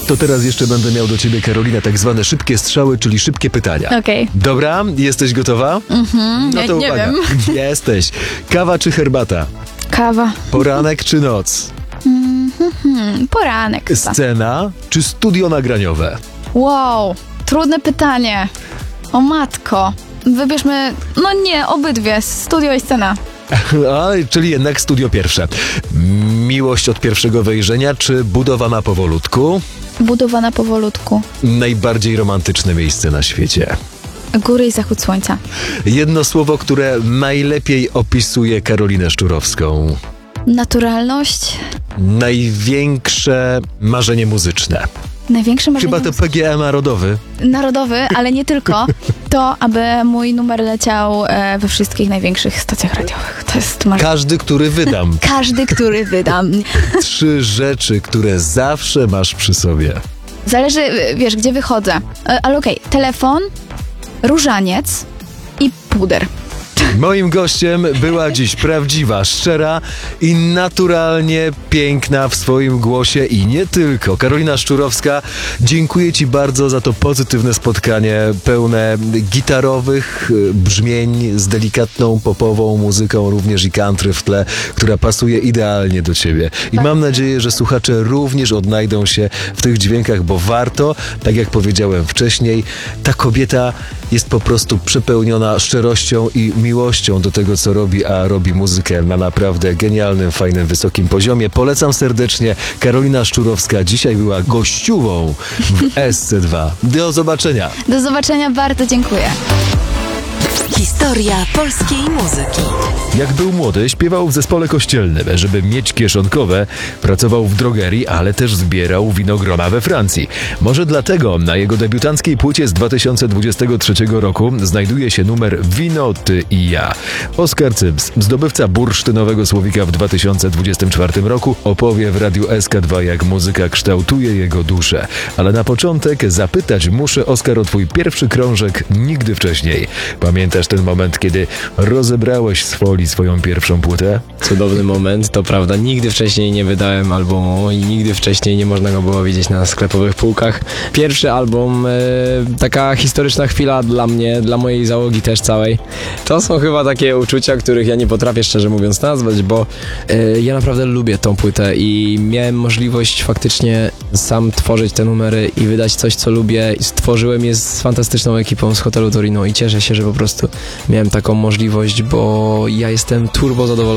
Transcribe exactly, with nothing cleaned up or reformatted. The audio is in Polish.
To teraz jeszcze będę miał do ciebie, Karolina, tak zwane szybkie strzały, czyli szybkie pytania. Okej. Okay. Dobra, jesteś gotowa? Mhm, no ja to nie uwaga. wiem. Jesteś. Kawa czy herbata? Kawa. Poranek czy noc? Mm-hmm, poranek chyba. Scena czy studio nagraniowe? Wow, trudne pytanie. O matko. Wybierzmy, no nie, obydwie, studio i scena. A, czyli jednak studio pierwsze. Miłość od pierwszego wejrzenia czy budowana powolutku? Budowana powolutku. Najbardziej romantyczne miejsce na świecie? Góry i zachód słońca. Jedno słowo, które najlepiej opisuje Karolinę Szczurowską. Naturalność. Największe marzenie muzyczne. Największe marzenie Chyba to P G M narodowy. Narodowy, ale nie tylko. To, aby mój numer leciał e, we wszystkich największych stacjach radiowych. To jest marzenie. Każdy, który wydam. Każdy, który wydam. Trzy rzeczy, które zawsze masz przy sobie. Zależy, wiesz, gdzie wychodzę. E, ale okej, okay. Telefon, różaniec i puder. Moim gościem była dziś prawdziwa, szczera i naturalnie piękna w swoim głosie i nie tylko. Karolina Szczurowska, dziękuję ci bardzo za to pozytywne spotkanie, pełne gitarowych brzmień z delikatną popową muzyką, również i country w tle, która pasuje idealnie do ciebie. I tak. Mam nadzieję, że słuchacze również odnajdą się w tych dźwiękach, bo warto, tak jak powiedziałem wcześniej, ta kobieta jest po prostu przepełniona szczerością i miłością do tego, co robi, a robi muzykę na naprawdę genialnym, fajnym, wysokim poziomie. Polecam serdecznie. Karolina Szczurowska dzisiaj była gościową w S C dwa. Do zobaczenia. Do zobaczenia, bardzo dziękuję. Historia polskiej muzyki. Jak był młody, śpiewał w zespole kościelnym. Żeby mieć kieszonkowe, pracował w drogerii, ale też zbierał winogrona we Francji. Może dlatego na jego debiutanckiej płycie z dwa tysiące dwudziestego trzeciego roku znajduje się numer Wino, ty i ja. Oskar Cyms, zdobywca bursztynowego słowika w dwa tysiące dwudziestym czwartym roku, opowie w Radiu S K dwa, jak muzyka kształtuje jego duszę. Ale na początek zapytać muszę, Oskar, o twój pierwszy krążek nigdy wcześniej. Pamiętasz ten moment, kiedy rozebrałeś z folii swoją pierwszą płytę? Cudowny moment, to prawda. Nigdy wcześniej nie wydałem albumu i nigdy wcześniej nie można go było widzieć na sklepowych półkach. Pierwszy album, e, taka historyczna chwila dla mnie, dla mojej załogi też całej. To są chyba takie uczucia, których ja nie potrafię szczerze mówiąc nazwać, bo e, ja naprawdę lubię tą płytę i miałem możliwość faktycznie sam tworzyć te numery i wydać coś, co lubię. Stworzyłem je z fantastyczną ekipą z hotelu Torino i cieszę się, że po prostu miałem taką możliwość, bo ja jestem turbo zadowolony